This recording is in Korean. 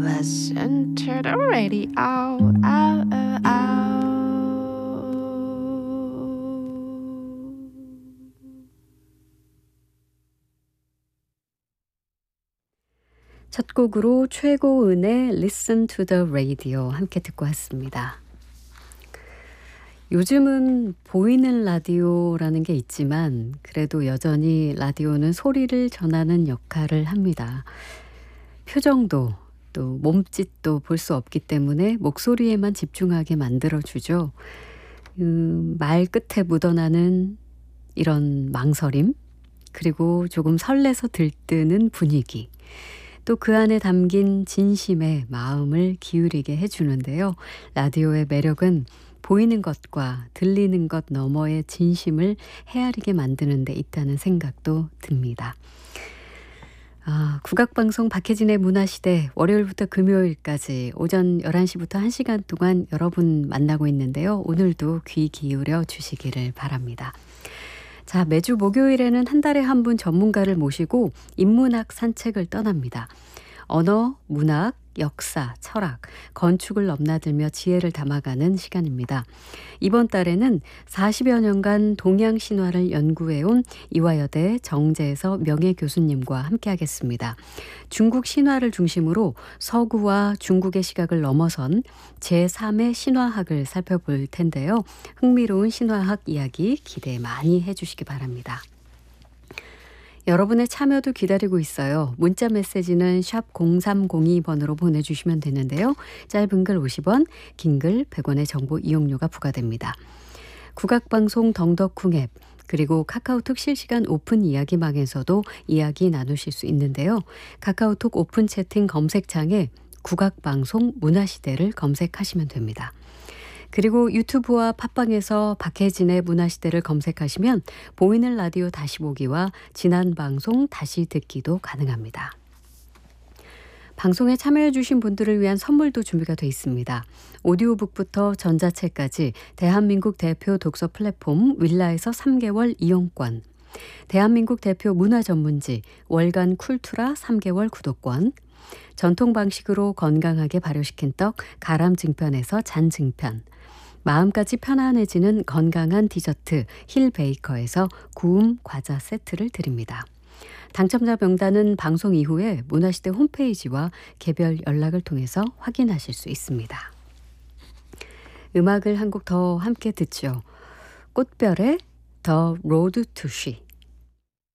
Listen to the radio. Oh, oh, oh. 첫 곡으로 최고은의 Listen to the Radio 함께 듣고 왔습니다. 요즘은 보이는 라디오라는 게 있지만 그래도 여전히 라디오는 소리를 전하는 역할을 합니다. 표정도 또 몸짓도 볼 수 없기 때문에 목소리에만 집중하게 만들어주죠. 말 끝에 묻어나는 이런 망설임, 그리고 조금 설레서 들뜨는 분위기, 또 그 안에 담긴 진심의 마음을 기울이게 해주는데요. 라디오의 매력은 보이는 것과 들리는 것 너머의 진심을 헤아리게 만드는 데 있다는 생각도 듭니다. 국악방송 박혜진의 문화시대 월요일부터 금요일까지 오전 11시부터 1시간 동안 여러분 만나고 있는데요. 오늘도 귀 기울여 주시기를 바랍니다. 자, 매주 목요일에는 한 달에 한 분 전문가를 모시고 인문학 산책을 떠납니다. 언어, 문학, 역사, 철학, 건축을 넘나들며 지혜를 담아가는 시간입니다. 이번 달에는 40여 년간 동양 신화를 연구해온 이화여대 정재서 명예교수님과 함께하겠습니다. 중국 신화를 중심으로 서구와 중국의 시각을 넘어선 제3의 신화학을 살펴볼 텐데요. 흥미로운 신화학 이야기 기대 많이 해주시기 바랍니다. 여러분의 참여도 기다리고 있어요. 문자 메시지는 샵 0302번으로 보내주시면 되는데요. 짧은 글 50원, 긴 글 100원의 정보 이용료가 부과됩니다. 국악방송 덩덕쿵 앱, 그리고 카카오톡 실시간 오픈 이야기망에서도 이야기 나누실 수 있는데요. 카카오톡 오픈 채팅 검색창에 국악방송 문화시대를 검색하시면 됩니다. 그리고 유튜브와 팟빵에서 박혜진의 문화시대를 검색하시면 보이는 라디오 다시 보기와 지난 방송 다시 듣기도 가능합니다. 방송에 참여해 주신 분들을 위한 선물도 준비가 돼 있습니다. 오디오북부터 전자책까지 대한민국 대표 독서 플랫폼 윌라에서 3개월 이용권, 대한민국 대표 문화 전문지 월간 쿨투라 3개월 구독권, 전통 방식으로 건강하게 발효시킨 떡 가람증편에서 잔증편, 마음까지 편안해지는 건강한 디저트 힐베이커에서 구움 과자 세트를 드립니다. 당첨자 명단은 방송 이후에 문화시대 홈페이지와 개별 연락을 통해서 확인하실 수 있습니다. 음악을 한 곡 더 함께 듣죠. 꽃별의 The Road to She.